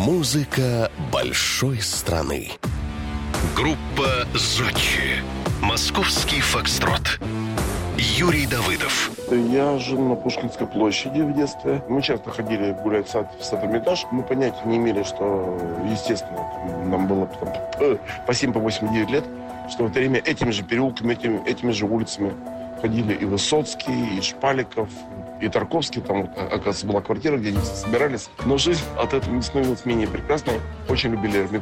Музыка большой страны. Группа «Зодчие». Московский фокстрот. Юрий Давыдов. Я жил на Пушкинской площади в детстве. Мы часто ходили гулять в сад, в Эрмитаж. Мы понятия не имели, что, естественно, нам было по 7, по 8, 9 лет, что в это время этими же переулками, этими же улицами ходили и Высоцкий, и Шпаликов, и Тарковский. Там, оказывается, была квартира, где они все собирались. Но жизнь от этого не становилась менее прекрасной. Очень любили Эрмитаж.